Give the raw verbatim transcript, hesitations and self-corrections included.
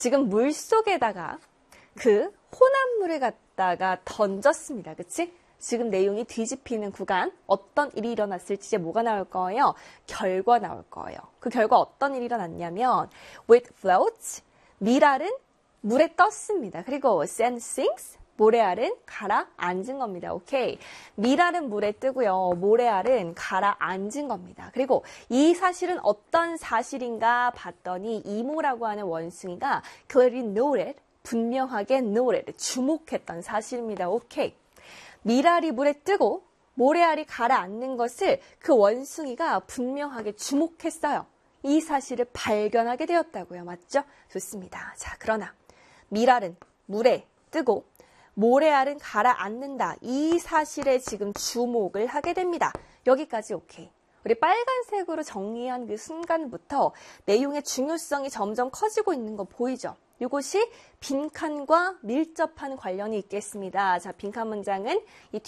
지금 물 속에다가 그 혼합물을 갖다가 던졌습니다. 그치? 지금 내용이 뒤집히는 구간, 어떤 일이 일어났을지 이제 뭐가 나올 거예요? 결과 나올 거예요. 그 결과 어떤 일이 일어났냐면 with floats, 미랄은 물에 떴습니다. 그리고 sand sinks, 모래알은 가라앉은 겁니다. 오케이. 미랄은 물에 뜨고요. 모래알은 가라앉은 겁니다. 그리고 이 사실은 어떤 사실인가 봤더니 이모라고 하는 원숭이가 clearly noted, 분명하게 noted, 주목했던 사실입니다. 오케이. 미랄이 물에 뜨고 모래알이 가라앉는 것을 그 원숭이가 분명하게 주목했어요. 이 사실을 발견하게 되었다고요. 맞죠? 좋습니다. 자, 그러나 미랄은 물에 뜨고 모래알은 가라앉는다. 이 사실에 지금 주목을 하게 됩니다. 여기까지 오케이. 우리 빨간색으로 정리한 그 순간부터 내용의 중요성이 점점 커지고 있는 거 보이죠? 이것이 빈칸과 밀접한 관련이 있겠습니다. 자, 빈칸 문장은 이